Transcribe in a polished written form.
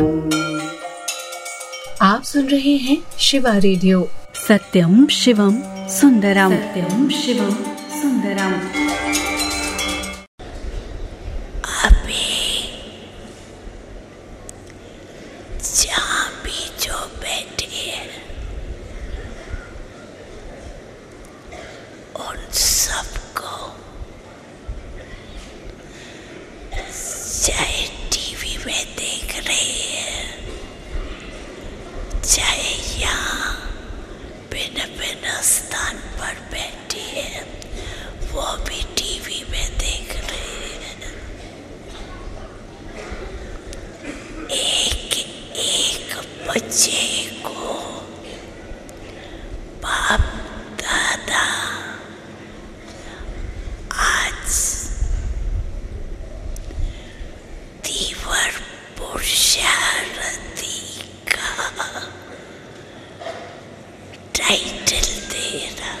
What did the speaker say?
आप सुन रहे हैं शिवा रेडियो। सत्यम शिवम सुंदरम, सत्यम शिवम सुंदरम। अभी जहाँ भी जो बैठे हैं उन सबको, चाहे टीवी में देख रहे हैं, चाहे यहाँ भिन्न स्थान पर बैठे हैं, वो भी टीवी में देख रहे हैं। एक एक बच्चे को बाप दादा आज तीवर पुरुषार्थी का टाइटल दे रहा